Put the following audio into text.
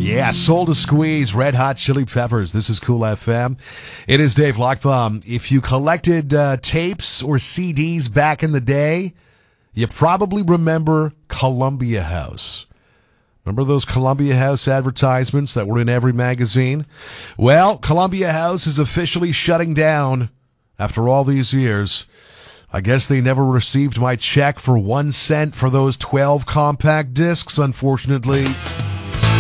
Yeah, Soul to Squeeze, Red Hot Chili Peppers. This is Cool FM. It is Dave Lockbaum. If you collected tapes or CDs back in the day, you probably remember Columbia House. Remember those Columbia House advertisements that were in every magazine? Well, Columbia House is officially shutting down after all these years. I guess they never received my check for 1 cent for those 12 compact discs, unfortunately.